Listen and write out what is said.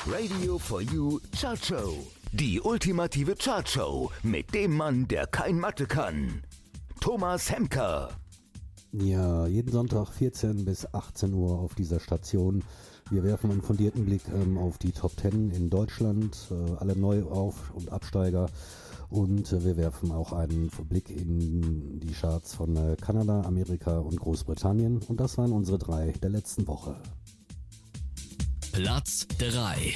Radio for You Chart Show. Die ultimative Chart Show mit dem Mann, der kein Mathe kann. Thomas Hemker. Ja, jeden Sonntag 14 bis 18 Uhr auf dieser Station. Wir werfen einen fundierten Blick auf die Top 10 in Deutschland, alle Neuauf- und Absteiger. Und wir werfen auch einen Blick in die Charts von Kanada, Amerika und Großbritannien. Und das waren unsere 3 der letzten Woche. Platz 3.